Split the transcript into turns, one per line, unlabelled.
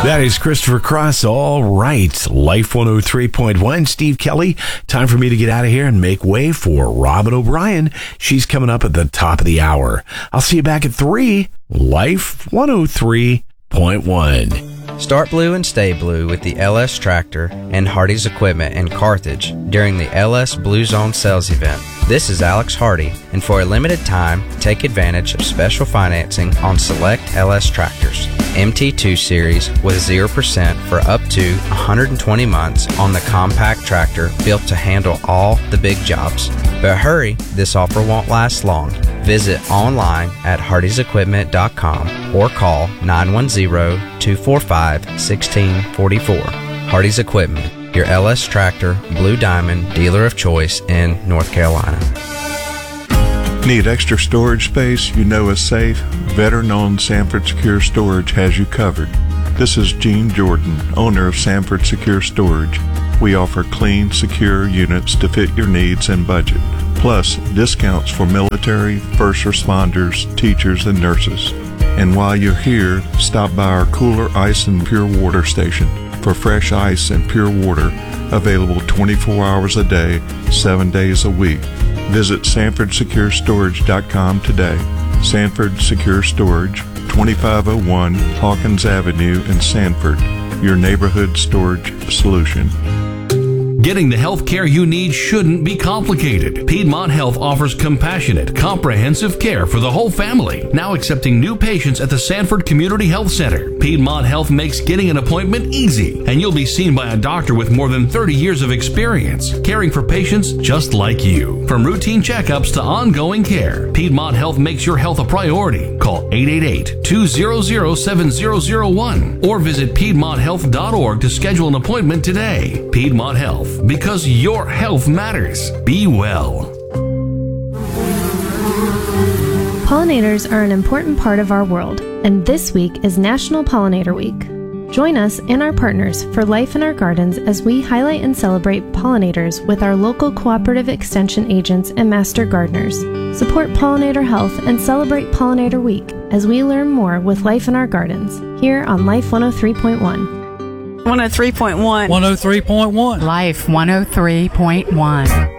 That is Christopher Cross. All right. Life 103.1. Steve Kelly. Time for me to get out of here and make way for Robin O'Brien. She's coming up at the top of the hour. I'll see you back at 3. Life 103.1.
Start blue and stay blue with the LS Tractor and Hardy's Equipment in Carthage during the LS Blue Zone sales event. This is Alex Hardy, and for a limited time, take advantage of special financing on select LS tractors. MT2 series with 0% for up to 120 months on the compact tractor built to handle all the big jobs. But hurry, this offer won't last long. Visit online at hardysequipment.com or call 910-245-1644. Hardy's Equipment, your LS Tractor Blue Diamond dealer of choice in North Carolina.
Need extra storage space you know is safe? Veteran-owned Sanford Secure Storage has you covered. This is Gene Jordan, owner of Sanford Secure Storage. We offer clean, secure units to fit your needs and budget, plus discounts for military, first responders, teachers, and nurses. And while you're here, stop by our Cooler Ice and Pure Water station for fresh ice and pure water, available 24 hours a day, 7 days a week. Visit SanfordSecureStorage.com today. Sanford Secure Storage, 2501 Hawkins Avenue in Sanford, your neighborhood storage solution.
Getting the health care you need shouldn't be complicated. Piedmont Health offers compassionate, comprehensive care for the whole family. Now accepting new patients at the Sanford Community Health Center. Piedmont Health makes getting an appointment easy, and you'll be seen by a doctor with more than 30 years of experience, caring for patients just like you. From routine checkups to ongoing care, Piedmont Health makes your health a priority. Call 888-200-7001 or visit PiedmontHealth.org to schedule an appointment today. Piedmont Health. Because your health matters. Be well.
Pollinators are an important part of our world, and this week is National Pollinator Week. Join us and our partners for Life in Our Gardens as we highlight and celebrate pollinators with our local cooperative extension agents and master gardeners. Support pollinator health and celebrate Pollinator Week as we learn more with Life in Our Gardens here on Life 103.1.
103.1.
103.1.
Life 103.1.